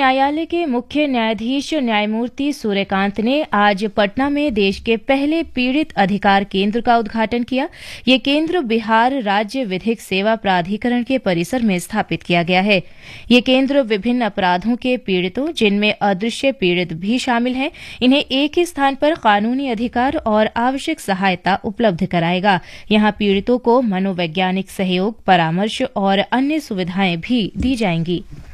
न्यायालय के मुख्य न्यायाधीश न्यायमूर्ति सूर्यकांत ने आज पटना में देश के पहले पीड़ित अधिकार केंद्र का उद्घाटन किया। ये केंद्र बिहार राज्य विधिक सेवा प्राधिकरण के परिसर में स्थापित किया गया है। ये केंद्र विभिन्न अपराधों के पीड़ितों, जिनमें अदृश्य पीड़ित भी शामिल हैं, इन्हें एक ही स्थान पर कानूनी अधिकार और आवश्यक सहायता उपलब्ध कराएगा। यहां पीड़ितों को मनोवैज्ञानिक सहयोग, परामर्श और अन्य सुविधाएं भी दी जाएंगी।